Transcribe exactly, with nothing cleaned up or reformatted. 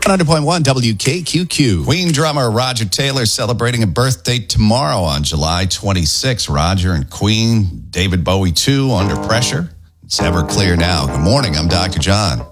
hundred point one W K Q Q. Queen drummer Roger Taylor celebrating a birthday tomorrow on July twenty-sixth. Roger and Queen, David Bowie too, Under Pressure. It's ever clear now. Good morning, I'm Doctor John.